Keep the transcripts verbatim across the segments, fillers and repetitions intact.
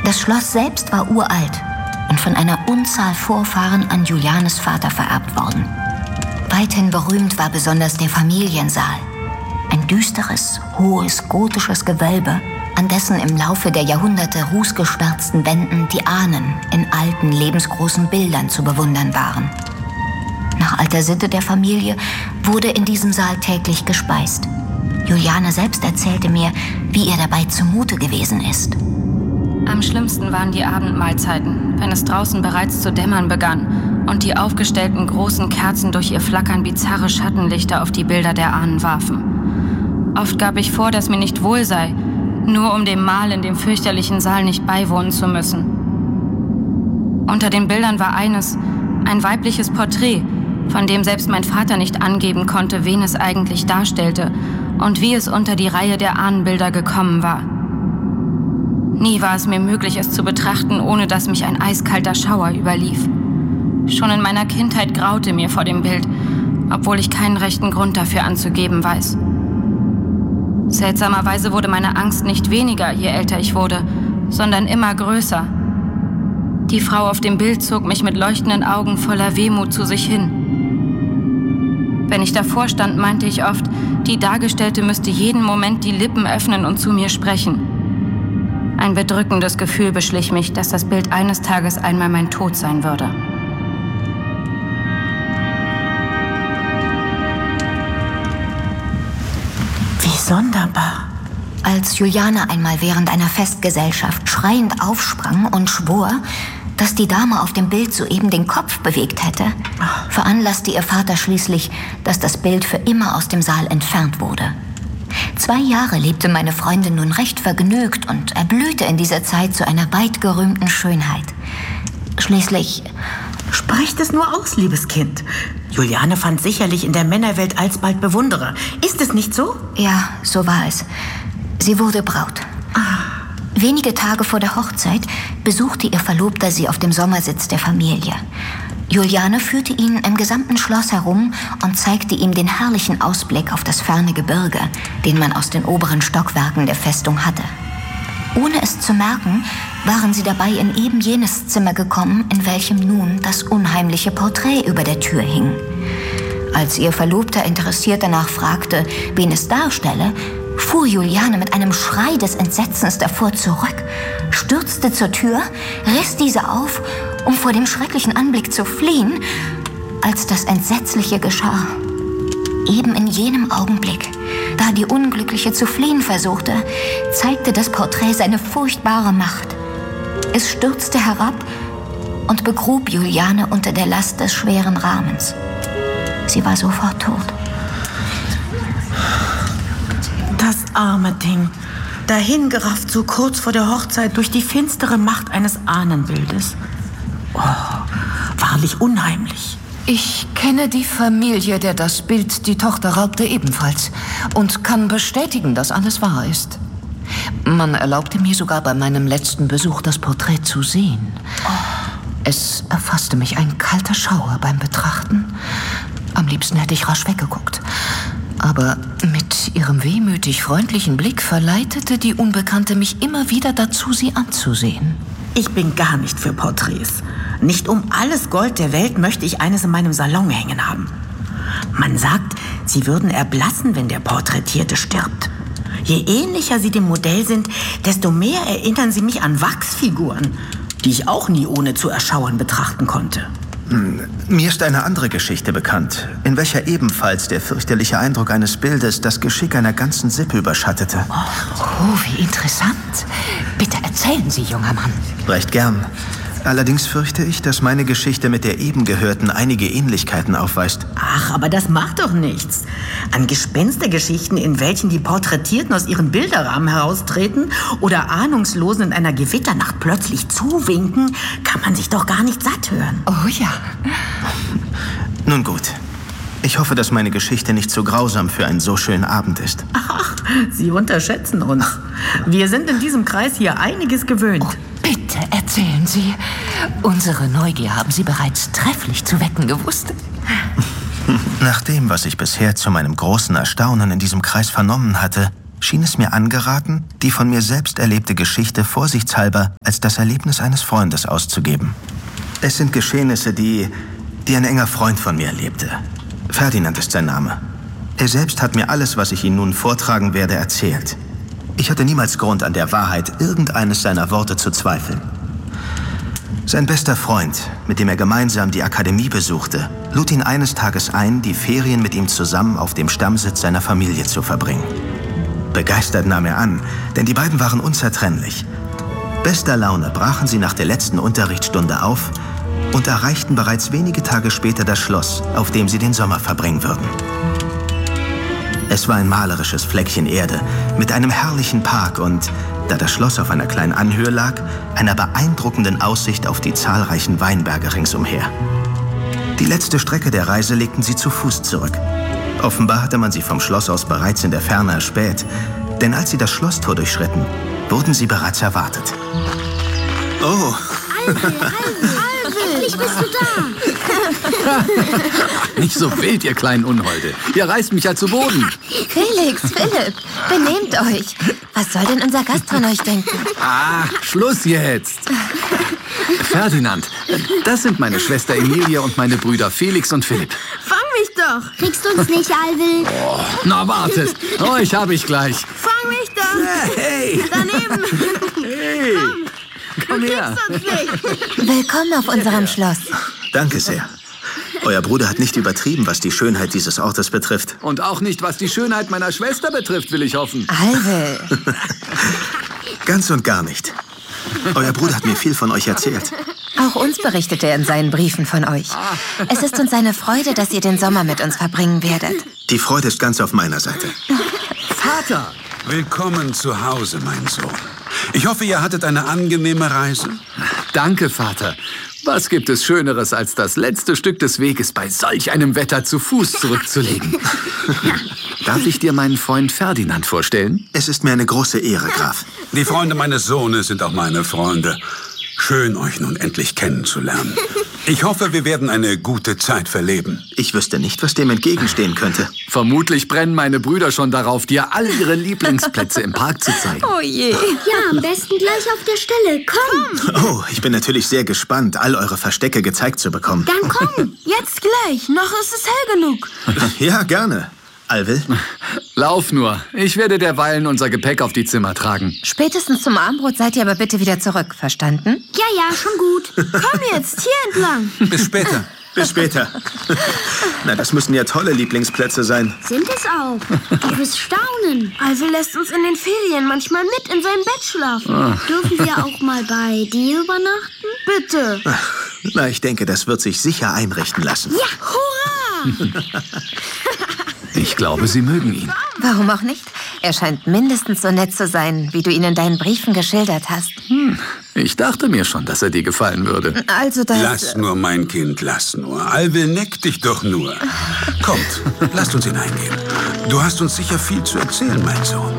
Das Schloss selbst war uralt und von einer Unzahl Vorfahren an Julianes Vater vererbt worden. Weithin berühmt war besonders der Familiensaal. Ein düsteres, hohes, gotisches Gewölbe, an dessen im Laufe der Jahrhunderte rußgeschwärzten Wänden die Ahnen in alten, lebensgroßen Bildern zu bewundern waren. Nach alter Sitte der Familie wurde in diesem Saal täglich gespeist. Juliane selbst erzählte mir, wie ihr dabei zumute gewesen ist. Am schlimmsten waren die Abendmahlzeiten, wenn es draußen bereits zu dämmern begann und die aufgestellten großen Kerzen durch ihr Flackern bizarre Schattenlichter auf die Bilder der Ahnen warfen. Oft gab ich vor, dass mir nicht wohl sei, nur um dem Mahl in dem fürchterlichen Saal nicht beiwohnen zu müssen. Unter den Bildern war eines, ein weibliches Porträt, von dem selbst mein Vater nicht angeben konnte, wen es eigentlich darstellte und wie es unter die Reihe der Ahnenbilder gekommen war. Nie war es mir möglich, es zu betrachten, ohne dass mich ein eiskalter Schauer überlief. Schon in meiner Kindheit graute mir vor dem Bild, obwohl ich keinen rechten Grund dafür anzugeben weiß. Seltsamerweise wurde meine Angst nicht weniger, je älter ich wurde, sondern immer größer. Die Frau auf dem Bild zog mich mit leuchtenden Augen voller Wehmut zu sich hin. Wenn ich davor stand, meinte ich oft, die Dargestellte müsste jeden Moment die Lippen öffnen und zu mir sprechen. Ein bedrückendes Gefühl beschlich mich, dass das Bild eines Tages einmal mein Tod sein würde. Wie sonderbar. Als Juliane einmal während einer Festgesellschaft schreiend aufsprang und schwor, dass die Dame auf dem Bild soeben den Kopf bewegt hätte, veranlasste ihr Vater schließlich, dass das Bild für immer aus dem Saal entfernt wurde. Zwei Jahre lebte meine Freundin nun recht vergnügt und erblühte in dieser Zeit zu einer weit gerühmten Schönheit. Schließlich... Sprecht es nur aus, liebes Kind. Juliane fand sicherlich in der Männerwelt alsbald Bewunderer. Ist es nicht so? Ja, so war es. Sie wurde Braut. Ah. Wenige Tage vor der Hochzeit besuchte ihr Verlobter sie auf dem Sommersitz der Familie. Juliane führte ihn im gesamten Schloss herum und zeigte ihm den herrlichen Ausblick auf das ferne Gebirge, den man aus den oberen Stockwerken der Festung hatte. Ohne es zu merken, waren sie dabei in eben jenes Zimmer gekommen, in welchem nun das unheimliche Porträt über der Tür hing. Als ihr Verlobter interessiert danach fragte, wen es darstelle, fuhr Juliane mit einem Schrei des Entsetzens davor zurück, stürzte zur Tür, riss diese auf, um vor dem schrecklichen Anblick zu fliehen, als das Entsetzliche geschah. Eben in jenem Augenblick, da die Unglückliche zu fliehen versuchte, zeigte das Porträt seine furchtbare Macht. Es stürzte herab und begrub Juliane unter der Last des schweren Rahmens. Sie war sofort tot. Das arme Ding, dahingerafft so kurz vor der Hochzeit durch die finstere Macht eines Ahnenbildes. Oh, wahrlich unheimlich. Ich kenne die Familie, der das Bild die Tochter raubte, ebenfalls und kann bestätigen, dass alles wahr ist. Man erlaubte mir sogar bei meinem letzten Besuch das Porträt zu sehen. Es erfasste mich ein kalter Schauer beim Betrachten. Am liebsten hätte ich rasch weggeguckt. Aber mit ihrem wehmütig freundlichen Blick verleitete die Unbekannte mich immer wieder dazu, sie anzusehen. Ich bin gar nicht für Porträts. Nicht um alles Gold der Welt möchte ich eines in meinem Salon hängen haben. Man sagt, sie würden erblassen, wenn der Porträtierte stirbt. Je ähnlicher sie dem Modell sind, desto mehr erinnern sie mich an Wachsfiguren, die ich auch nie ohne zu erschauern betrachten konnte. Hm, mir ist eine andere Geschichte bekannt, in welcher ebenfalls der fürchterliche Eindruck eines Bildes das Geschick einer ganzen Sippe überschattete. Oh, oh, wie interessant. Bitte erzählen Sie, junger Mann. Recht gern. Allerdings fürchte ich, dass meine Geschichte mit der eben gehörten einige Ähnlichkeiten aufweist. Ach, aber das macht doch nichts. An Gespenstergeschichten, in welchen die Porträtierten aus ihren Bilderrahmen heraustreten oder Ahnungslosen in einer Gewitternacht plötzlich zuwinken, kann man sich doch gar nicht satt hören. Oh ja. Nun gut. Ich hoffe, dass meine Geschichte nicht so grausam für einen so schönen Abend ist. Ach, Sie unterschätzen uns. Wir sind in diesem Kreis hier einiges gewöhnt. Oh, bitte erzählen Sie. Unsere Neugier haben Sie bereits trefflich zu wecken gewusst. Nach dem, was ich bisher zu meinem großen Erstaunen in diesem Kreis vernommen hatte, schien es mir angeraten, die von mir selbst erlebte Geschichte vorsichtshalber als das Erlebnis eines Freundes auszugeben. Es sind Geschehnisse, die, die ein enger Freund von mir erlebte. Ferdinand ist sein Name. Er selbst hat mir alles, was ich Ihnen nun vortragen werde, erzählt. Ich hatte niemals Grund, an der Wahrheit irgendeines seiner Worte zu zweifeln. Sein bester Freund, mit dem er gemeinsam die Akademie besuchte, lud ihn eines Tages ein, die Ferien mit ihm zusammen auf dem Stammsitz seiner Familie zu verbringen. Begeistert nahm er an, denn die beiden waren unzertrennlich. Bester Laune brachen sie nach der letzten Unterrichtsstunde auf und erreichten bereits wenige Tage später das Schloss, auf dem sie den Sommer verbringen würden. Es war ein malerisches Fleckchen Erde mit einem herrlichen Park und, da das Schloss auf einer kleinen Anhöhe lag, einer beeindruckenden Aussicht auf die zahlreichen Weinberge ringsumher. Die letzte Strecke der Reise legten sie zu Fuß zurück. Offenbar hatte man sie vom Schloss aus bereits in der Ferne erspäht, denn als sie das Schlosstor durchschritten, wurden sie bereits erwartet. Oh! Alvil, Alvil, endlich bist du da! Nicht so wild, ihr kleinen Unholde. Ihr reißt mich ja zu Boden. Felix, Philipp, benehmt euch. Was soll denn unser Gast von euch denken? Ah, Schluss jetzt. Ferdinand, das sind meine Schwester Emilia und meine Brüder Felix und Philipp. Fang mich doch! Kriegst du uns nicht, Alvil? Oh, na, wartet. Euch hab ich gleich. Fang mich doch! Hey! Daneben! Hey! Komm her. Willkommen auf unserem Schloss. Danke sehr. Euer Bruder hat nicht übertrieben, was die Schönheit dieses Ortes betrifft. Und auch nicht, was die Schönheit meiner Schwester betrifft, will ich hoffen. Alvil. Ganz und gar nicht. Euer Bruder hat mir viel von euch erzählt. Auch uns berichtete er in seinen Briefen von euch. Es ist uns eine Freude, dass ihr den Sommer mit uns verbringen werdet. Die Freude ist ganz auf meiner Seite. Vater! Willkommen zu Hause, mein Sohn. Ich hoffe, ihr hattet eine angenehme Reise. Danke, Vater. Was gibt es Schöneres, als das letzte Stück des Weges bei solch einem Wetter zu Fuß zurückzulegen? Darf ich dir meinen Freund Ferdinand vorstellen? Es ist mir eine große Ehre, Graf. Die Freunde meines Sohnes sind auch meine Freunde. Schön, euch nun endlich kennenzulernen. Ich hoffe, wir werden eine gute Zeit verleben. Ich wüsste nicht, was dem entgegenstehen könnte. Vermutlich brennen meine Brüder schon darauf, dir all ihre Lieblingsplätze im Park zu zeigen. Oh je. Ja, am besten gleich auf der Stelle. Komm! Oh, ich bin natürlich sehr gespannt, all eure Verstecke gezeigt zu bekommen. Dann komm! Jetzt gleich, noch ist es hell genug. Ja, gerne. Alvil? Lauf nur. Ich werde derweilen unser Gepäck auf die Zimmer tragen. Spätestens zum Abendbrot seid ihr aber bitte wieder zurück, verstanden? Ja, ja, schon gut. Komm jetzt, hier entlang. Bis später. Bis später. Na, das müssen ja tolle Lieblingsplätze sein. Sind es auch. Du wirst staunen. Alvil lässt uns in den Ferien manchmal mit in sein Bett schlafen. Ah. Dürfen wir auch mal bei dir übernachten? Bitte. Na, ich denke, das wird sich sicher einrichten lassen. Ja, hurra! Ich glaube, sie mögen ihn. Warum auch nicht? Er scheint mindestens so nett zu sein, wie du ihn in deinen Briefen geschildert hast. Hm, ich dachte mir schon, dass er dir gefallen würde. Also das... Lass nur, mein Kind, lass nur. Alvil neckt dich doch nur. Kommt, lasst uns hineingehen. Du hast uns sicher viel zu erzählen, mein Sohn.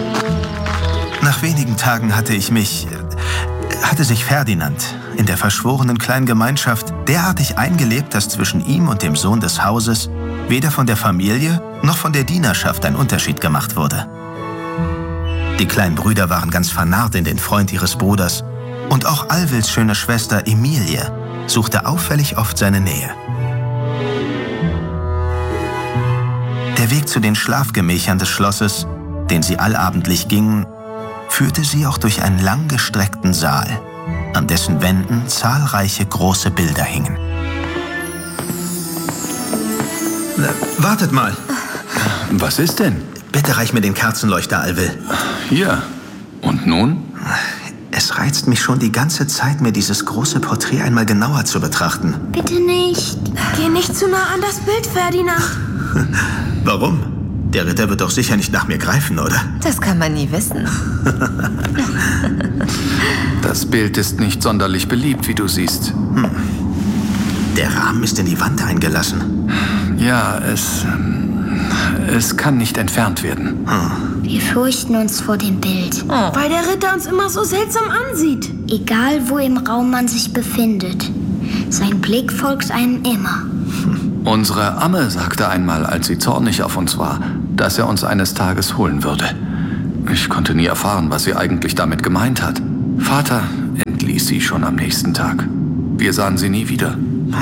Nach wenigen Tagen hatte ich mich... hatte sich Ferdinand in der verschworenen kleinen Gemeinschaft derartig eingelebt, dass zwischen ihm und dem Sohn des Hauses weder von der Familie noch von der Dienerschaft ein Unterschied gemacht wurde. Die kleinen Brüder waren ganz vernarrt in den Freund ihres Bruders und auch Alvils schöne Schwester Emilie suchte auffällig oft seine Nähe. Der Weg zu den Schlafgemächern des Schlosses, den sie allabendlich gingen, führte sie auch durch einen langgestreckten Saal, an dessen Wänden zahlreiche große Bilder hingen. Na, wartet mal. Was ist denn? Bitte reich mir den Kerzenleuchter, Alvil. Hier. Und nun? Es reizt mich schon die ganze Zeit, mir dieses große Porträt einmal genauer zu betrachten. Bitte nicht. Geh nicht zu nah an das Bild, Ferdinand. Warum? Der Ritter wird doch sicher nicht nach mir greifen, oder? Das kann man nie wissen. Das Bild ist nicht sonderlich beliebt, wie du siehst. Hm. Der Rahmen ist in die Wand eingelassen. Ja, es... Es kann nicht entfernt werden. Hm. Wir fürchten uns vor dem Bild. Oh. Weil der Ritter uns immer so seltsam ansieht. Egal, wo im Raum man sich befindet. Sein Blick folgt einem immer. Unsere Amme sagte einmal, als sie zornig auf uns war, dass er uns eines Tages holen würde. Ich konnte nie erfahren, was sie eigentlich damit gemeint hat. Vater entließ sie schon am nächsten Tag. Wir sahen sie nie wieder.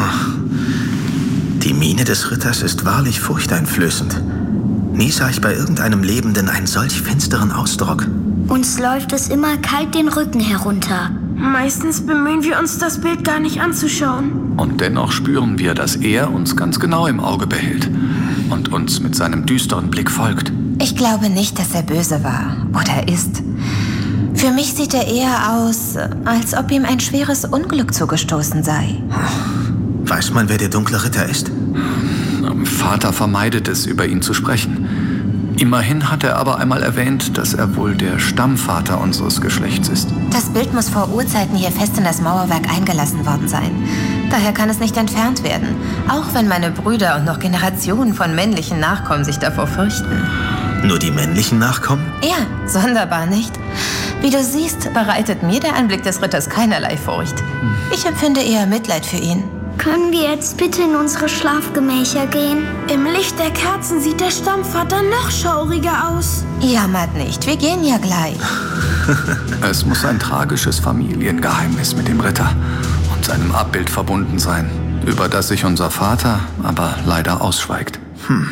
Die Miene des Ritters ist wahrlich furchteinflößend. Nie sah ich bei irgendeinem Lebenden einen solch finsteren Ausdruck. Uns läuft es immer kalt den Rücken herunter. Meistens bemühen wir uns, das Bild gar nicht anzuschauen. Und dennoch spüren wir, dass er uns ganz genau im Auge behält und uns mit seinem düsteren Blick folgt. Ich glaube nicht, dass er böse war oder ist. Für mich sieht er eher aus, als ob ihm ein schweres Unglück zugestoßen sei. Weiß man, wer der dunkle Ritter ist? Vater vermeidet es, über ihn zu sprechen. Immerhin hat er aber einmal erwähnt, dass er wohl der Stammvater unseres Geschlechts ist. Das Bild muss vor Urzeiten hier fest in das Mauerwerk eingelassen worden sein. Daher kann es nicht entfernt werden, auch wenn meine Brüder und noch Generationen von männlichen Nachkommen sich davor fürchten. Nur die männlichen Nachkommen? Ja, sonderbar, nicht? Wie du siehst, bereitet mir der Anblick des Ritters keinerlei Furcht. Ich empfinde eher Mitleid für ihn. Können wir jetzt bitte in unsere Schlafgemächer gehen? Im Licht der Kerzen sieht der Stammvater noch schauriger aus. Jammert nicht, wir gehen ja gleich. Es muss ein tragisches Familiengeheimnis mit dem Ritter und seinem Abbild verbunden sein, über das sich unser Vater aber leider ausschweigt. Hm.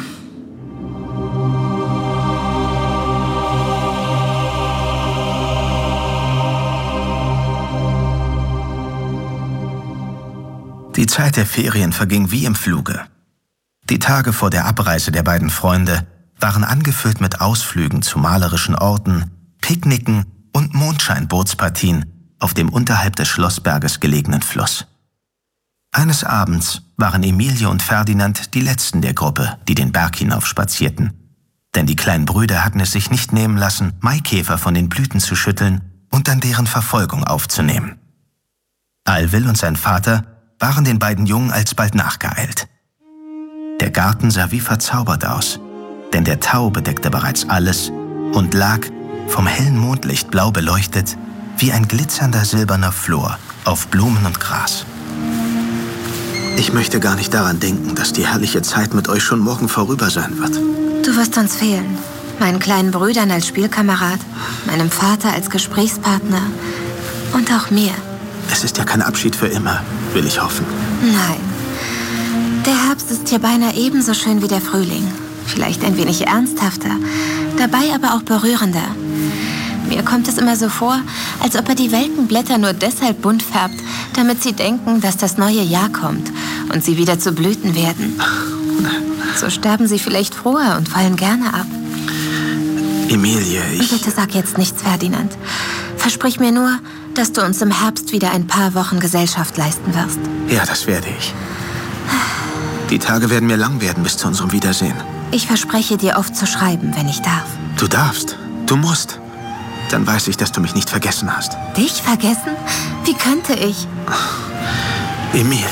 Die Zeit der Ferien verging wie im Fluge. Die Tage vor der Abreise der beiden Freunde waren angefüllt mit Ausflügen zu malerischen Orten, Picknicken und Mondscheinbootspartien auf dem unterhalb des Schlossberges gelegenen Fluss. Eines Abends waren Emilie und Ferdinand die letzten der Gruppe, die den Berg hinauf spazierten. Denn die kleinen Brüder hatten es sich nicht nehmen lassen, Maikäfer von den Blüten zu schütteln und dann deren Verfolgung aufzunehmen. Alwil und sein Vater waren den beiden Jungen alsbald nachgeeilt. Der Garten sah wie verzaubert aus, denn der Tau bedeckte bereits alles und lag, vom hellen Mondlicht blau beleuchtet, wie ein glitzernder silberner Flor auf Blumen und Gras. Ich möchte gar nicht daran denken, dass die herrliche Zeit mit euch schon morgen vorüber sein wird. Du wirst uns fehlen. Meinen kleinen Brüdern als Spielkamerad, meinem Vater als Gesprächspartner und auch mir. Es ist ja kein Abschied für immer, will ich hoffen. Nein. Der Herbst ist hier beinahe ebenso schön wie der Frühling. Vielleicht ein wenig ernsthafter, dabei aber auch berührender. Mir kommt es immer so vor, als ob er die welken Blätter nur deshalb bunt färbt, damit sie denken, dass das neue Jahr kommt und sie wieder zu Blüten werden. So sterben sie vielleicht früher und fallen gerne ab. Emilie, ich... Bitte sag jetzt nichts, Ferdinand. Versprich mir nur, dass du uns im Herbst wieder ein paar Wochen Gesellschaft leisten wirst. Ja, das werde ich. Die Tage werden mir lang werden bis zu unserem Wiedersehen. Ich verspreche dir oft zu schreiben, wenn ich darf. Du darfst. Du musst. Dann weiß ich, dass du mich nicht vergessen hast. Dich vergessen? Wie könnte ich? Emilie.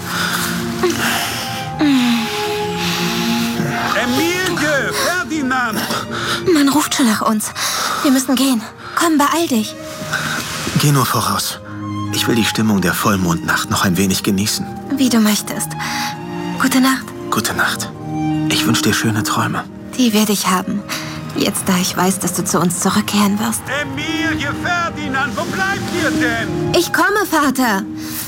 Emilie! Ferdinand! Man ruft schon nach uns. Wir müssen gehen. Komm, beeil dich. Geh nur voraus. Ich will die Stimmung der Vollmondnacht noch ein wenig genießen. Wie du möchtest. Gute Nacht. Gute Nacht. Ich wünsche dir schöne Träume. Die werde ich haben. Jetzt, da ich weiß, dass du zu uns zurückkehren wirst. Emilie, Ferdinand, wo bleibt ihr denn? Ich komme, Vater.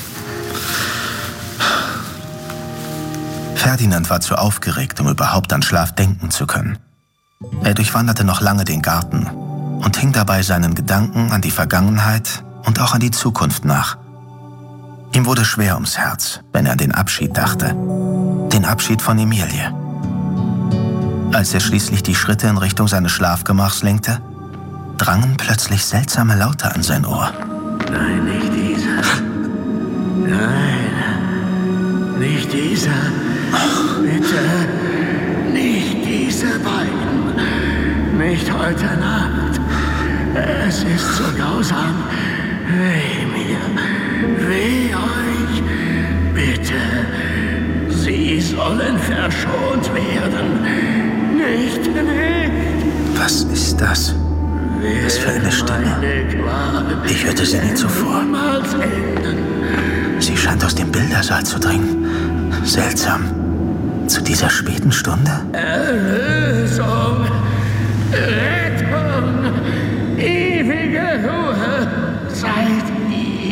Ferdinand war zu aufgeregt, um überhaupt an Schlaf denken zu können. Er durchwanderte noch lange den Garten und hing dabei seinen Gedanken an die Vergangenheit und auch an die Zukunft nach. Ihm wurde schwer ums Herz, wenn er an den Abschied dachte. Den Abschied von Emilie. Als er schließlich die Schritte in Richtung seines Schlafgemachs lenkte, drangen plötzlich seltsame Laute an sein Ohr. Nein, nicht dieser. Nein, nicht dieser. Bitte, nicht diese beiden. Nicht heute Nacht. Es ist so grausam. Weh mir, weh euch. Bitte, sie sollen verschont werden. Nicht, nicht. Was ist das? Was für eine Stimme? Ich hörte sie nie zuvor. Sie scheint aus dem Bildersaal zu dringen. Seltsam. Zu dieser späten Stunde? Erlösung.